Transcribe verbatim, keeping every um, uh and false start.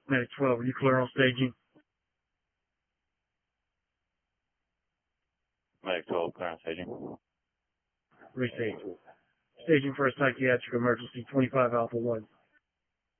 Medic twelve, are you clear on staging? Medic twelve, clear on staging. Restage. Staging for a psychiatric emergency, twenty-five Alpha one.